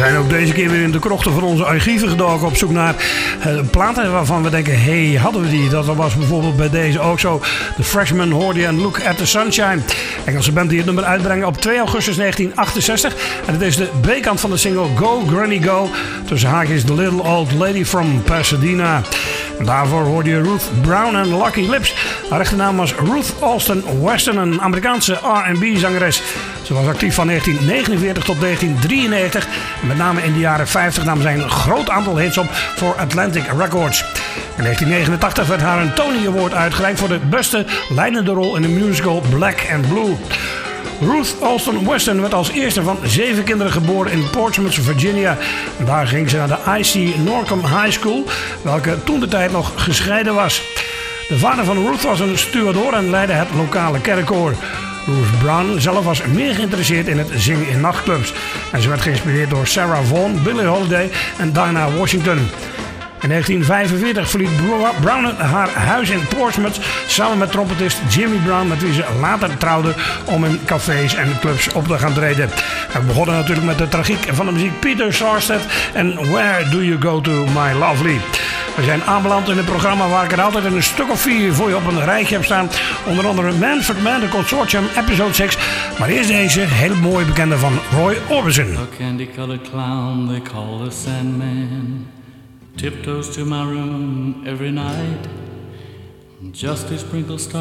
zijn ook deze keer weer in de krochten van onze archieven gedoken op zoek naar platen waarvan we denken, hey, hadden we die? Dat was bijvoorbeeld bij deze ook zo. The Freshmen hoorde je en Look at the Sunshine. Engelse band die het nummer uitbrengen op 2 augustus 1968. En het is de B-kant van de single Go Granny Go. Tussen haakjes The Little Old Lady from Pasadena. En daarvoor hoorde je Ruth Brown en Lucky Lips. Haar echte naam was Ruth Alston Weston, een Amerikaanse R&B-zangeres. Ze was actief van 1949 tot 1993. En met name in de jaren 50 nam zij een groot aantal hits op voor Atlantic Records. In 1989 werd haar een Tony Award uitgereikt voor de beste leidende rol in de musical Black and Blue. Ruth Alston Weston werd als eerste van 7 kinderen geboren in Portsmouth, Virginia. En daar ging ze naar de I.C. Norcom High School, welke toen de tijd nog gescheiden was. De vader van Ruth was een stewardoor en leidde het lokale kerkkoor. Ruth Brown zelf was meer geïnteresseerd in het zingen in nachtclubs. En ze werd geïnspireerd door Sarah Vaughan, Billie Holiday en Dinah Washington. In 1945 verliet Brown haar huis in Portsmouth samen met trompetist Jimmy Brown, met wie ze later trouwde, om in cafés en clubs op te gaan treden. We begonnen natuurlijk met de tragiek van de muziek Peter Sarstedt en Where Do You Go To My Lovely. We zijn aanbeland in het programma waar ik er altijd een stuk of 4 voor je op een rijtje heb staan. Onder andere Manfred Mann, de Consortium, episode 6. Maar eerst deze hele mooie bekende van Roy Orbison. A candy-colored clown they call the Sandman tiptoes to my room every night just to sprinkle stars